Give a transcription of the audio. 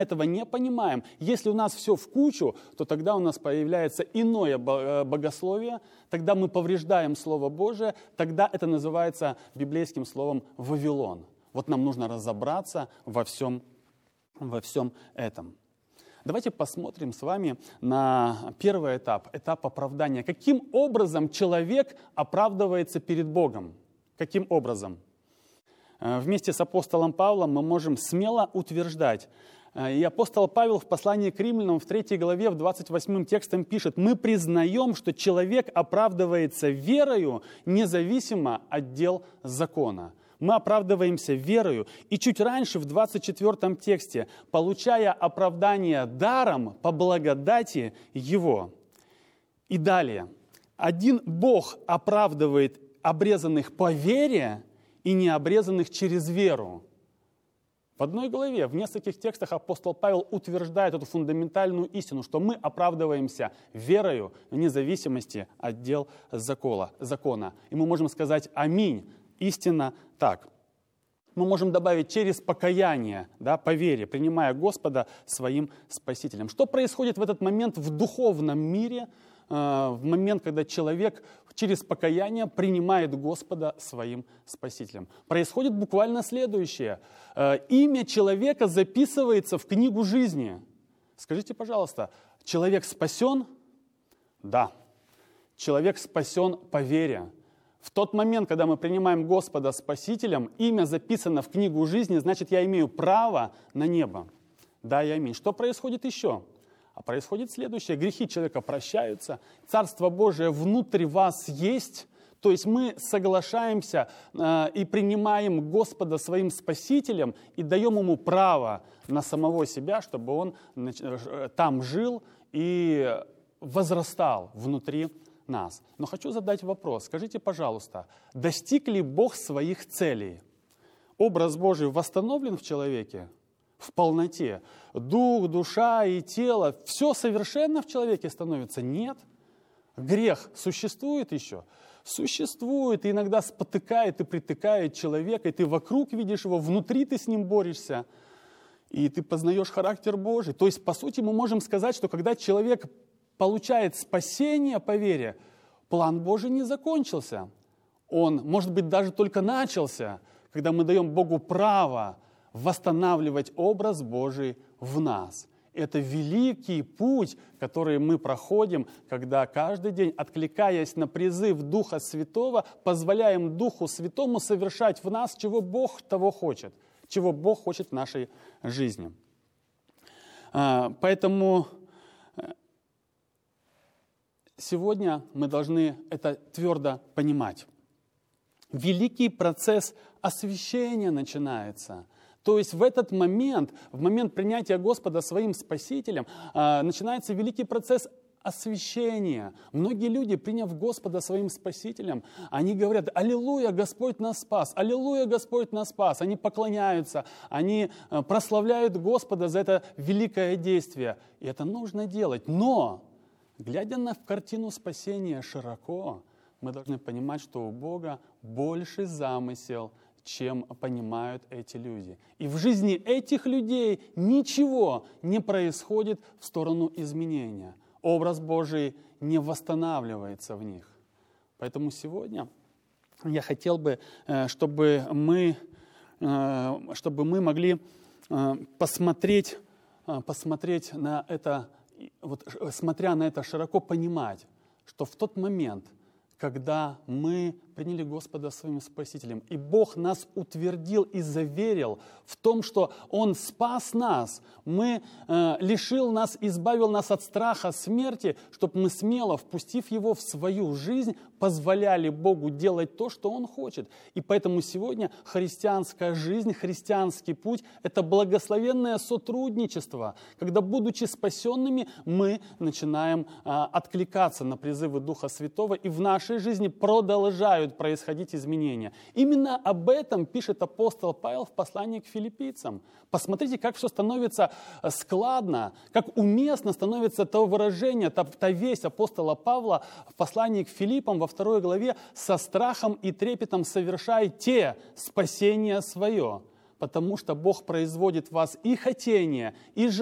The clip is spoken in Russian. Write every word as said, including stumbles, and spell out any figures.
этого не понимаем, если у нас все в кучу, то тогда у нас появляется иное богословие, тогда мы повреждаем Слово Божие, тогда это называется библейским словом «Вавилон». Вот нам нужно разобраться во всем, во всем этом. Давайте посмотрим с вами на первый этап, этап оправдания. Каким образом человек оправдывается перед Богом? Каким образом? Вместе с апостолом Павлом мы можем смело утверждать, и апостол Павел в послании к Римлянам в третьей главе, в двадцать восьмом текстом пишет: «Мы признаем, что человек оправдывается верою, независимо от дел закона». Мы оправдываемся верою. И чуть раньше, в двадцать четвёртом тексте, получая оправдание даром по благодати Его. И далее. Один Бог оправдывает обрезанных по вере и необрезанных через веру. В одной главе, в нескольких текстах апостол Павел утверждает эту фундаментальную истину, что мы оправдываемся верою вне зависимости от дел закона. И мы можем сказать «Аминь». Истинно так. Мы можем добавить через покаяние, да, по вере, принимая Господа своим Спасителем. Что происходит в этот момент в духовном мире, э, в момент, когда человек через покаяние принимает Господа своим Спасителем? Происходит буквально следующее. Э, имя человека записывается в книгу жизни. Скажите, пожалуйста, человек спасен? Да. Человек спасен по вере. В тот момент, когда мы принимаем Господа Спасителем, имя записано в книгу жизни, значит, я имею право на небо. Да, я имею. Что происходит еще? А происходит следующее. Грехи человека прощаются, Царство Божие внутри вас есть. То есть мы соглашаемся э, и принимаем Господа своим Спасителем и даем Ему право на самого себя, чтобы Он э, там жил и возрастал внутри нас. Но хочу задать вопрос. Скажите, пожалуйста, достиг ли Бог своих целей? Образ Божий восстановлен в человеке в полноте? Дух, душа и тело, все совершенно в человеке становится? Нет. Грех существует еще? Существует, и иногда спотыкает и притыкает человека, и ты вокруг видишь его, внутри ты с ним борешься, и ты познаешь характер Божий. То есть, по сути, мы можем сказать, что когда человек получает спасение по вере, план Божий не закончился. Он, может быть, даже только начался, когда мы даем Богу право восстанавливать образ Божий в нас. Это великий путь, который мы проходим, когда каждый день, откликаясь на призыв Духа Святого, позволяем Духу Святому совершать в нас, чего Бог того хочет, чего Бог хочет в нашей жизни. Поэтому сегодня мы должны это твердо понимать. Великий процесс освящения начинается. То есть в этот момент, в момент принятия Господа своим Спасителем, начинается великий процесс освящения. Многие люди, приняв Господа своим Спасителем, они говорят: «Аллилуйя, Господь нас спас! Аллилуйя, Господь нас спас!» Они поклоняются, они прославляют Господа за это великое действие. И это нужно делать. Но глядя на картину спасения широко, мы должны понимать, что у Бога больший замысел, чем понимают эти люди. И в жизни этих людей ничего не происходит в сторону изменения. Образ Божий не восстанавливается в них. Поэтому сегодня я хотел бы, чтобы мы, чтобы мы могли посмотреть, посмотреть на это, вот, смотря на это широко, понимать, что в тот момент, когда мы приняли Господа своим Спасителем, и Бог нас утвердил и заверил в том, что Он спас нас, мы, э, лишил нас, избавил нас от страха смерти, чтобы мы смело, впустив Его в свою жизнь, позволяли Богу делать то, что Он хочет. И поэтому сегодня христианская жизнь, христианский путь – это благословенное сотрудничество, когда, будучи спасенными, мы начинаем э, откликаться на призывы Духа Святого, и в нашей жизни продолжают происходить изменения. Именно об этом пишет апостол Павел в послании к филиппийцам. Посмотрите, как все становится складно, как уместно становится то выражение, та, та весть апостола Павла в послании к Филиппам во второй главе: «Со страхом и трепетом совершайте спасение свое». потому что Бог производит в вас и хотение, и